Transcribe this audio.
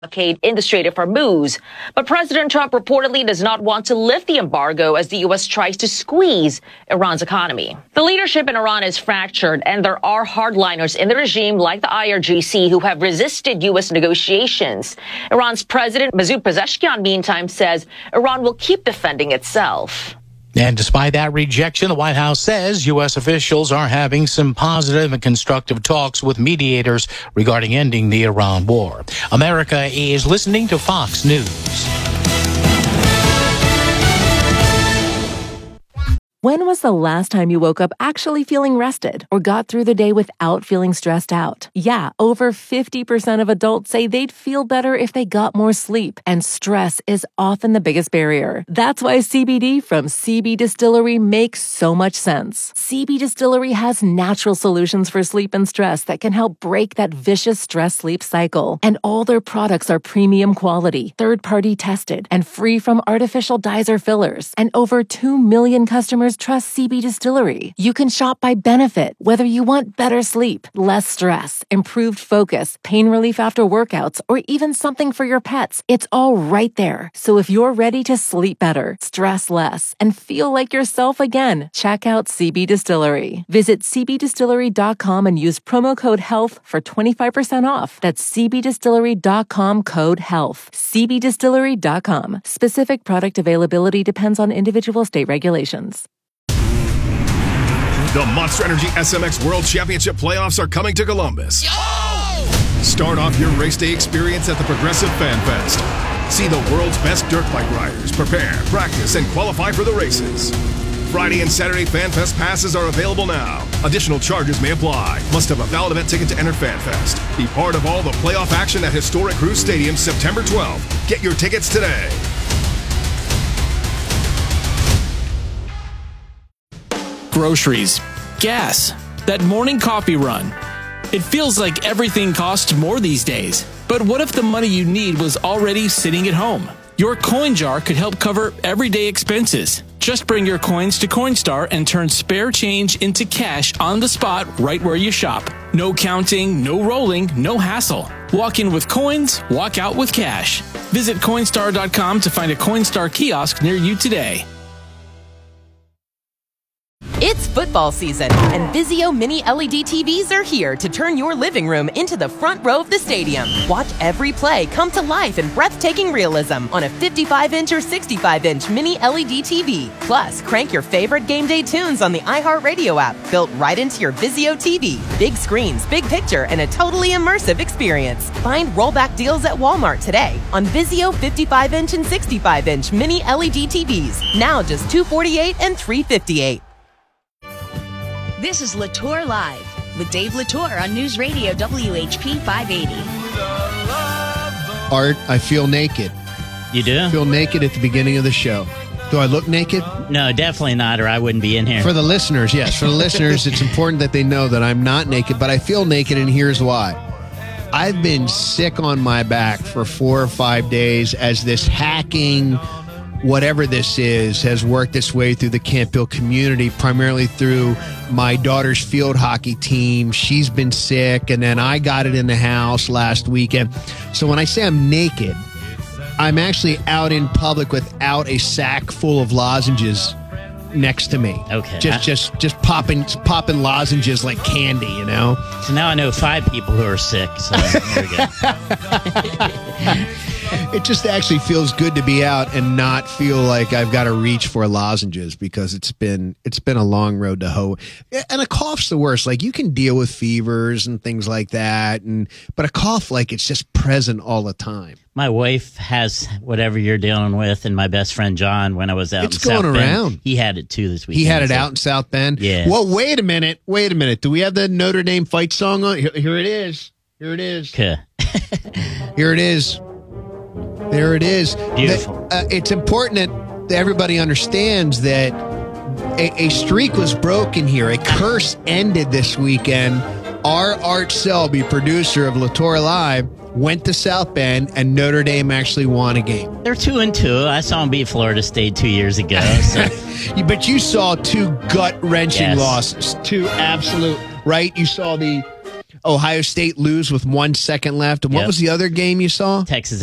blockade in the Strait of Hormuz. But President Trump reportedly does not want to lift the embargo as the U.S. tries to squeeze Iran's economy. The leadership in Iran is fractured, and there are hardliners in the regime like the IRGC who have resisted U.S. negotiations. Iran's President Masoud Pezeshkian, meantime, says Iran will keep defending itself. And despite that rejection, the White House says U.S. officials are having some positive and constructive talks with mediators regarding ending the Iran war. America is listening to Fox News. When was the last time you woke up actually feeling rested or got through the day without feeling stressed out? Yeah, over 50% of adults say they'd feel better if they got more sleep, and stress is often the biggest barrier. That's why CBD from CB Distillery makes so much sense. CB Distillery has natural solutions for sleep and stress that can help break that vicious stress-sleep cycle. And all their products are premium quality, third-party tested, and free from artificial dyes or fillers. And over 2 million customers trust CB Distillery. You can shop by benefit, whether you want better sleep, less stress, improved focus, pain relief after workouts, or even something for your pets. It's all right there. So if you're ready to sleep better, stress less, and feel like yourself again, check out CB Distillery. Visit cbdistillery.com and use promo code HEALTH for 25% off. That's cbdistillery.com, code HEALTH. cbdistillery.com. Specific product availability depends on individual state regulations. The Monster Energy SMX World Championship playoffs are coming to Columbus. Start off your race day experience at the Progressive Fan Fest. See the world's best dirt bike riders prepare, practice, and qualify for the races. Friday and Saturday Fan Fest passes are available now. Additional charges may apply. Must have a valid event ticket to enter Fan Fest. Be part of all the playoff action at historic Cruise Stadium September 12th. Get your tickets today. Groceries, gas, that morning coffee run. It feels like everything costs more these days. But what if the money you need was already sitting at home? Your coin jar could help cover everyday expenses. Just bring your coins to Coinstar and turn spare change into cash on the spot right where you shop. No counting, no rolling, no hassle. Walk in with coins, walk out with cash. Visit Coinstar.com to find a Coinstar kiosk near you today. It's football season, and Vizio Mini LED TVs are here to turn your living room into the front row of the stadium. Watch every play come to life in breathtaking realism on a 55-inch or 65-inch Mini LED TV. Plus, crank your favorite game day tunes on the iHeartRadio app, built right into your Vizio TV. Big screens, big picture, and a totally immersive experience. Find rollback deals at Walmart today on Vizio 55-inch and 65-inch Mini LED TVs. Now just $248 and $358. This is Latour Live with Dave Latour on News Radio WHP 580. Art, I feel naked. You do? I feel naked at the beginning of the show. Do I look naked? No, definitely not, or I wouldn't be in here. For the listeners, yes. For the listeners, it's important that they know that I'm not naked, but I feel naked, and here's why. I've been sick on my back for 4 or 5 days as this hacking, whatever this is, has worked its way through the Camp Hill community, primarily through my daughter's field hockey team. She's been sick, and then I got it in the house last weekend. So when I say I'm naked, I'm actually out in public without a sack full of lozenges next to me. Okay. Just popping lozenges like candy, you know? So now I know 5 people who are sick, so there we go. It just actually feels good to be out and not feel like I've got to reach for lozenges, because it's been a long road to hoe. And a cough's the worst. Like, you can deal with fevers and things like that, but a cough, like, it's just present all the time. My wife has whatever you're dealing with, and my best friend John, when I was out in South Bend, around. He had it too this weekend. He had it out in South Bend? Yeah. Well, wait a minute. Do we have the Notre Dame fight song on? Here it is. Okay. Here it is. There it is. Beautiful. It's important that everybody understands that a streak was broken here. A curse ended this weekend. Our Art Selby, producer of Latour Live, went to South Bend, and Notre Dame actually won a game. They're 2-2. I saw them beat Florida State 2 years ago. So. But you saw 2 gut-wrenching losses. 2 absolute, right? You saw the Ohio State lose with 1 second left. And what Yep. was the other game you saw? Texas